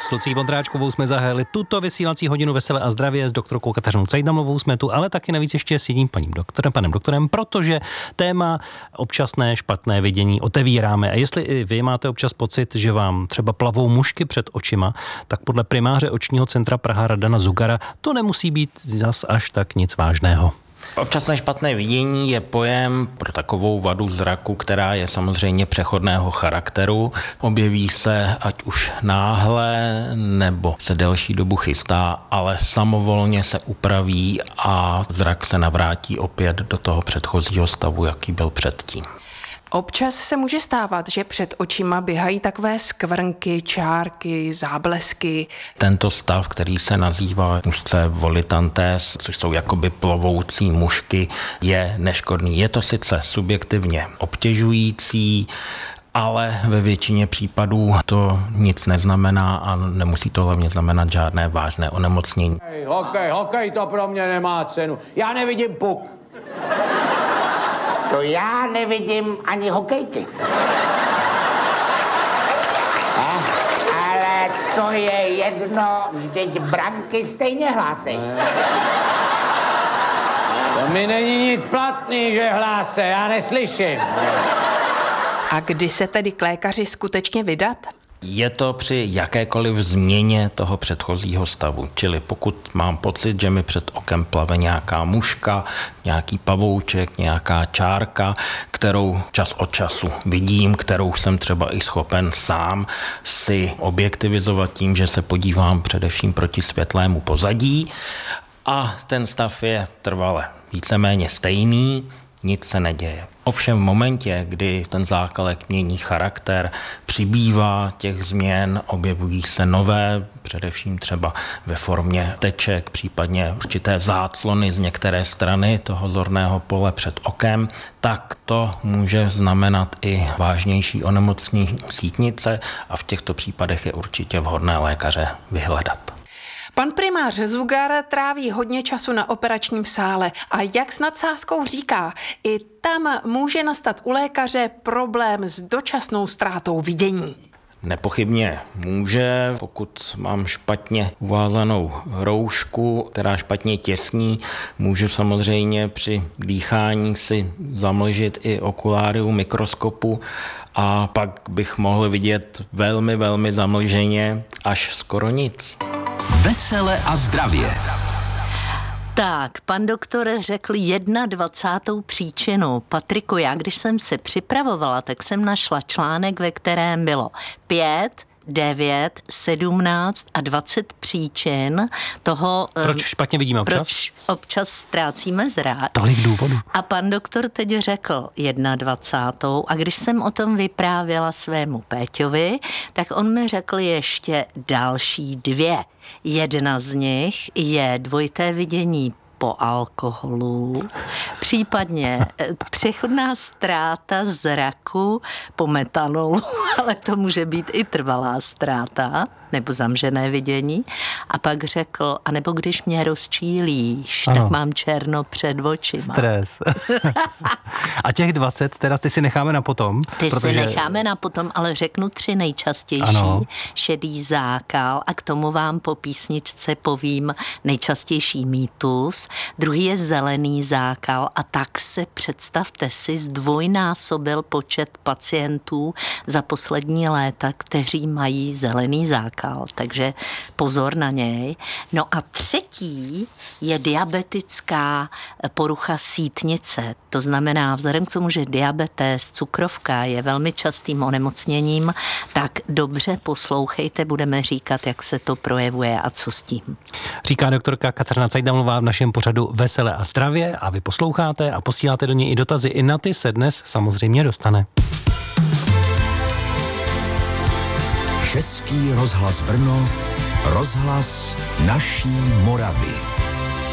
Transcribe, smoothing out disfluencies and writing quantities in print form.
S Lucí Vondráčkovou jsme zahájili tuto vysílací hodinu Veselé a zdravě, s doktorkou Kateřinou Cajdamovou jsme tu, ale taky navíc ještě s jedním panem doktorem, protože téma občasné špatné vidění otevíráme. A jestli i vy máte občas pocit, že vám třeba plavou mušky před očima, tak podle primáře očního centra Praha Radana Zugara to nemusí být zas až tak nic vážného. Občasné špatné vidění je pojem pro takovou vadu zraku, která je samozřejmě přechodného charakteru. Objeví se ať už náhle, nebo se delší dobu chystá, ale samovolně se upraví a zrak se navrátí opět do toho předchozího stavu, jaký byl předtím. Občas se může stávat, že před očima běhají takové skvrnky, čárky, záblesky. Tento stav, který se nazývá úzce volitantes, což jsou jakoby plovoucí mušky, je neškodný. Je to sice subjektivně obtěžující, ale ve většině případů to nic neznamená a nemusí to hlavně znamenat žádné vážné onemocnění. Hokej to pro mě nemá cenu. Já nevidím puk. To já nevidím ani hokejky. Ale to je jedno, vždyť branky stejně hlásej. To mi není nic platný, že hlásí, já neslyším. A kdy se tedy k lékaři skutečně vydat? Je to při jakékoliv změně toho předchozího stavu. Čili pokud mám pocit, že mi před okem plave nějaká muška, nějaký pavouček, nějaká čárka, kterou čas od času vidím, kterou jsem třeba i schopen sám si objektivizovat tím, že se podívám především proti světlému pozadí a ten stav je trvale víceméně stejný, nic se neděje. Ovšem v momentě, kdy ten zákalek mění charakter, přibývá těch změn, objevují se nové, především třeba ve formě teček, případně určité záclony z některé strany toho zorného pole před okem, tak to může znamenat i vážnější onemocnění sítnice a v těchto případech je určitě vhodné lékaře vyhledat. Pan primář Zugar tráví hodně času na operačním sále a jak s nadsázkou říká, i tam může nastat u lékaře problém s dočasnou ztrátou vidění. Nepochybně může, pokud mám špatně uvázanou roušku, která špatně těsní, může samozřejmě při dýchání si zamlžit i okuláry u mikroskopu a pak bych mohl vidět velmi, velmi zamlženě až skoro nic. Vesele a zdravě. Tak, pan doktor řekl 21. příčinu. Patriku, já když jsem se připravovala, tak jsem našla článek, ve kterém bylo 5, 9, 17 a 20 příčin toho... Proč špatně vidíme občas? Proč občas ztrácíme zrak. Tolik důvodů. A pan doktor teď řekl 21. A když jsem o tom vyprávěla svému Péťovi, tak on mi řekl ještě další 2. Jedna z nich je dvojité vidění po alkoholu, případně přechodná ztráta zraku po metanolu, ale to může být i trvalá ztráta, nebo zamžené vidění. A pak řekl, anebo když mě rozčílíš, ano, tak mám černo před očima. Stres. A těch 20, teda ty si necháme na potom. Si necháme na potom, ale řeknu 3 nejčastější. Ano. Šedý zákal a k tomu vám po písničce povím nejčastější mýtus. Druhý je zelený zákal a tak se představte si, zdvojnásobil počet pacientů za poslední léta, kteří mají zelený zákal. Takže pozor na něj. No a třetí je diabetická porucha sítnice. To znamená, vzhledem k tomu, že diabetes, cukrovka je velmi častým onemocněním, tak dobře poslouchejte, budeme říkat, jak se to projevuje a co s tím. Říká doktorka Kateřina Cajdamová v našem pořadu Veselé a zdravě a vy posloucháte a posíláte do něj i dotazy. I na ty se dnes samozřejmě dostane. Český rozhlas Brno, rozhlas naší Moravy.